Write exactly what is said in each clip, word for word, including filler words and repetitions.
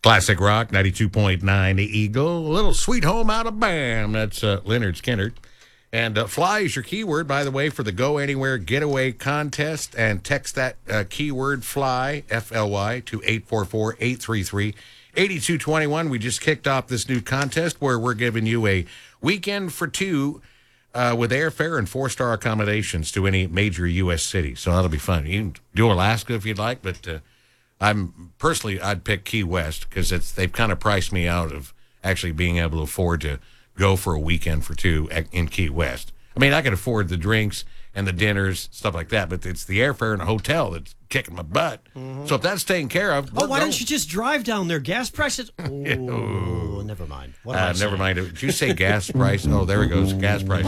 Classic Rock, ninety-two point nine The Eagle. A little Sweet Home out of Bam. That's uh, Leonard Skinner. And uh, fly is your keyword, by the way, for the Go Anywhere Getaway Contest. And text that uh, keyword fly, F L Y, to eight four four, eight three three, eight two two one. We just kicked off this new contest where we're giving you a weekend for two uh, with airfare and four-star accommodations to any major U S city. So that'll be fun. You can do Alaska if you'd like, but uh, I'm personally, I'd pick Key West because it's they've kind of priced me out of actually being able to afford to go for a weekend for two in Key West. I mean, I could afford the drinks and the dinners, stuff like that, but it's the airfare and the hotel that's kicking my butt. Mm-hmm. So if that's taken care of, oh, why go. don't you just drive down there? Gas prices. Oh, never mind. What am I uh, saying? never mind. Did you say gas price? Oh, there it goes. Gas prices.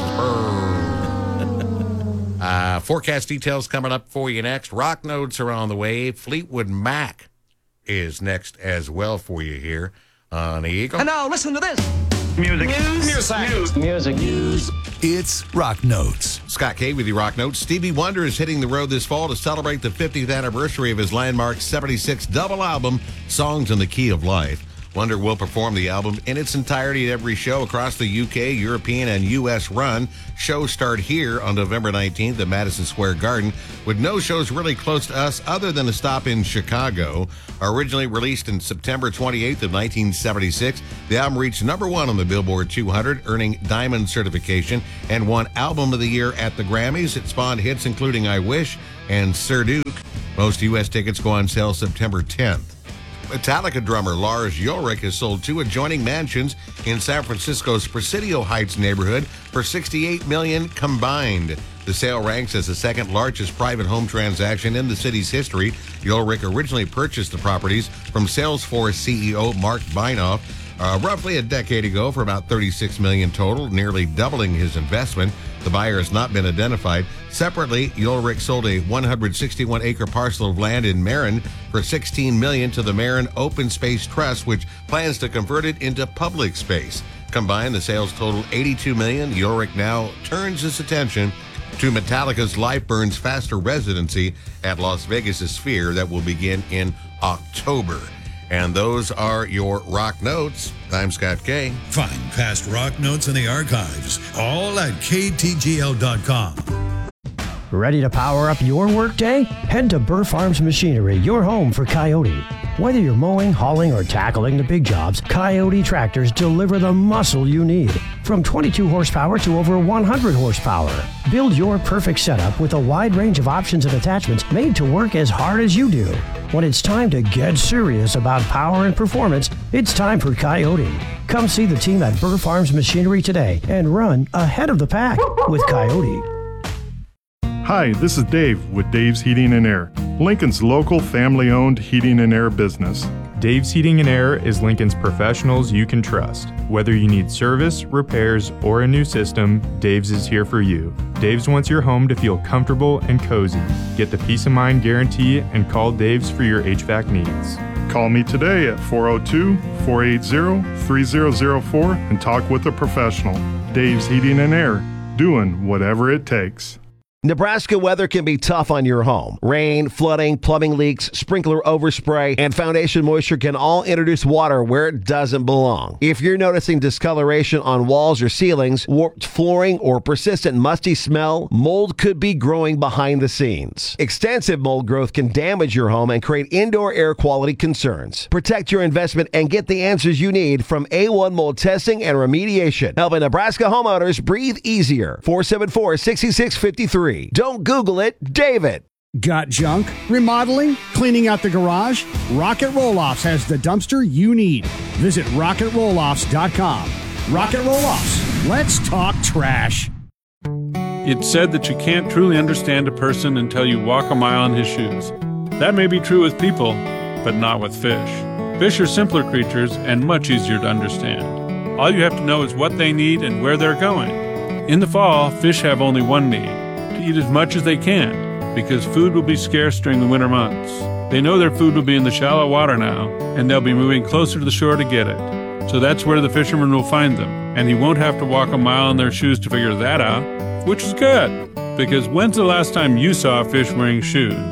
uh, forecast details coming up for you next. Rock notes are on the way. Fleetwood Mac is next as well for you here on the Eagle. And now listen to this. Music. News. Music. News. Music. News. It's Rock Notes. Scott K with you, Rock Notes. Stevie Wonder is hitting the road this fall to celebrate the fiftieth anniversary of his landmark seventy-six double album, Songs in the Key of Life. Wonder will perform the album in its entirety at every show across the U K, European, and U S run. Shows start here on November nineteenth at Madison Square Garden, with no shows really close to us other than a stop in Chicago. Originally released in September twenty-eighth of nineteen seventy-six, the album reached number one on the Billboard two hundred, earning Diamond certification, and won Album of the Year at the Grammys. It spawned hits including I Wish and Sir Duke. Most U S tickets go on sale September tenth. Metallica drummer Lars Ulrich has sold two adjoining mansions in San Francisco's Presidio Heights neighborhood for sixty-eight million dollars combined. The sale ranks as the second largest private home transaction in the city's history. Ulrich originally purchased the properties from Salesforce C E O Mark Beinoff uh, roughly a decade ago for about thirty-six million dollars total, nearly doubling his investment. The buyer has not been identified. Separately, Ulrich sold a one hundred sixty-one acre parcel of land in Marin for sixteen million dollars to the Marin Open Space Trust, which plans to convert it into public space. Combined, the sales total eighty-two million dollars. Ulrich now turns his attention to Metallica's Life Burns Faster residency at Las Vegas' Sphere that will begin in October. And those are your Rock Notes. I'm Scott K. Find past Rock Notes in the archives, all at K T G L dot com. Ready to power up your workday? Head to Burr Farms Machinery, your home for Coyote. Whether you're mowing, hauling, or tackling the big jobs, Coyote tractors deliver the muscle you need. From twenty-two horsepower to over one hundred horsepower. Build your perfect setup with a wide range of options and attachments made to work as hard as you do. When it's time to get serious about power and performance, it's time for Coyote. Come see the team at Burr Farms Machinery today and run ahead of the pack with Coyote. Hi, this is Dave with Dave's Heating and Air, Lincoln's local family-owned heating and air business. Dave's Heating and Air is Lincoln's professionals you can trust. Whether you need service, repairs, or a new system, Dave's is here for you. Dave's wants your home to feel comfortable and cozy. Get the peace of mind guarantee and call Dave's for your H V A C needs. Call me today at four oh two, four eight zero, three zero zero four and talk with a professional. Dave's Heating and Air, doing whatever it takes. Nebraska weather can be tough on your home. Rain, flooding, plumbing leaks, sprinkler overspray, and foundation moisture can all introduce water where it doesn't belong. If you're noticing discoloration on walls or ceilings, warped flooring, or persistent musty smell, mold could be growing behind the scenes. Extensive mold growth can damage your home and create indoor air quality concerns. Protect your investment and get the answers you need from A one Mold Testing and Remediation, helping Nebraska homeowners breathe easier. four seven four, six six five three. Don't Google it, David. Got junk? Remodeling? Cleaning out the garage? Rocket Roll-Offs has the dumpster you need. Visit rocket roll offs dot com. Rocket Roll-Offs. Let's talk trash. It's said that you can't truly understand a person until you walk a mile in his shoes. That may be true with people, but not with fish. Fish are simpler creatures and much easier to understand. All you have to know is what they need and where they're going. In the fall, fish have only one need: to eat as much as they can, because food will be scarce during the winter months. They know their food will be in the shallow water now, and they'll be moving closer to the shore to get it. So that's where the fisherman will find them, and he won't have to walk a mile in their shoes to figure that out, which is good, because when's the last time you saw a fish wearing shoes?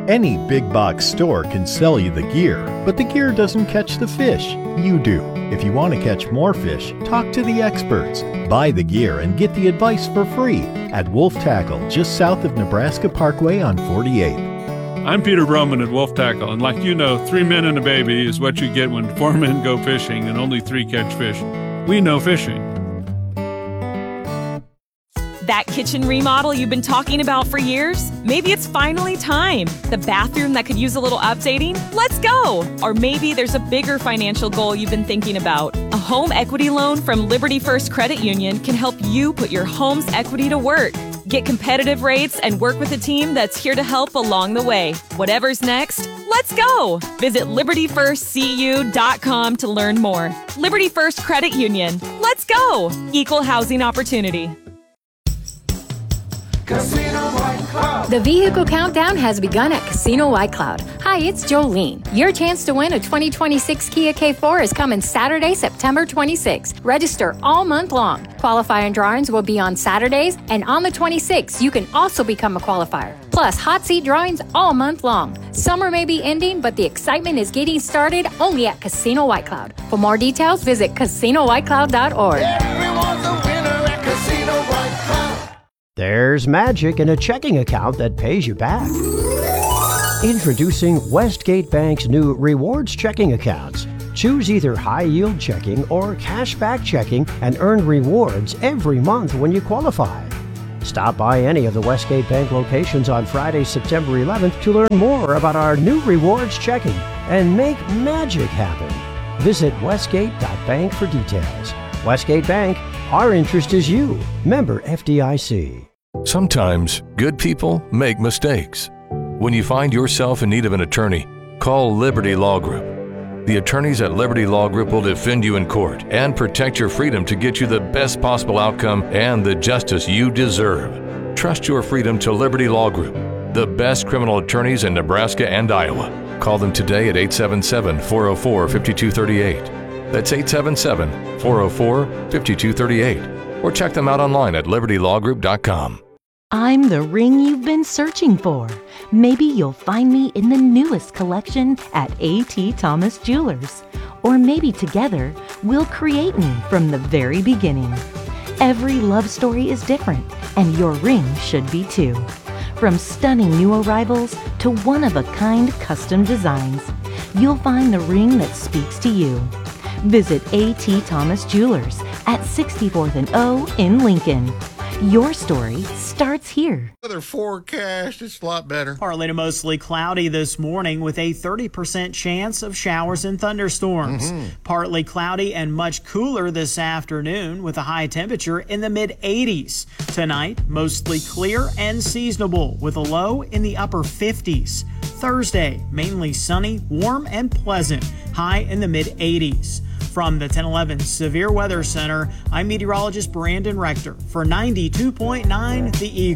Any big box store can sell you the gear, but the gear doesn't catch the fish. You do. If you want to catch more fish, talk to the experts. Buy the gear and get the advice for free at Wolf Tackle, just south of Nebraska Parkway on forty-eighth. I'm Peter Broman at Wolf Tackle, and like you know, three men and a baby is what you get when four men go fishing and only three catch fish. We know fishing. That kitchen remodel you've been talking about for years? Maybe it's finally time. The bathroom that could use a little updating? Let's go! Or maybe there's a bigger financial goal you've been thinking about. A home equity loan from Liberty First Credit Union can help you put your home's equity to work. Get competitive rates and work with a team that's here to help along the way. Whatever's next, let's go! Visit liberty first c u dot com to learn more. Liberty First Credit Union. Let's go! Equal housing opportunity. Casino White Cloud. The vehicle countdown has begun at Casino White Cloud. Hi, it's Jolene. Your chance to win a twenty twenty-six Kia K four is coming Saturday, September twenty-sixth. Register all month long. Qualifying drawings will be on Saturdays, and on the twenty-sixth, you can also become a qualifier. Plus, hot seat drawings all month long. Summer may be ending, but the excitement is getting started only at Casino White Cloud. For more details, visit casino white cloud dot org. Everyone's a winner at Casino White Cloud. There's magic in a checking account that pays you back. Introducing Westgate Bank's new rewards checking accounts. Choose either high-yield checking or cashback checking and earn rewards every month when you qualify. Stop by any of the Westgate Bank locations on Friday, September eleventh to learn more about our new rewards checking and make magic happen. Visit westgate dot bank for details. Westgate Bank, our interest is you. Member F D I C. Sometimes good people make mistakes. When you find yourself in need of an attorney, call Liberty Law Group. The attorneys at Liberty Law Group will defend you in court and protect your freedom to get you the best possible outcome and the justice you deserve. Trust your freedom to Liberty Law Group, the best criminal attorneys in Nebraska and Iowa. Call them today at eight seven seven, four oh four, five two three eight. That's eight seven seven, four oh four, five two three eight. Or check them out online at liberty law group dot com. I'm the ring you've been searching for. Maybe you'll find me in the newest collection at A T Thomas Jewelers. Or maybe together, we'll create me from the very beginning. Every love story is different, and your ring should be too. From stunning new arrivals to one-of-a-kind custom designs, you'll find the ring that speaks to you. Visit A T Thomas Jewelers at sixty-fourth and O in Lincoln. Your story starts here. Weather forecast, it's a lot better. Partly to mostly cloudy this morning with a thirty percent chance of showers and thunderstorms. Mm-hmm. Partly cloudy and much cooler this afternoon with a high temperature in the mid eighties. Tonight, mostly clear and seasonable with a low in the upper fifties. Thursday, mainly sunny, warm, and pleasant, high in the mid eighties. From the ten eleven Severe Weather Center, I'm meteorologist Brandon Rector for ninety-two point nine The Eagle.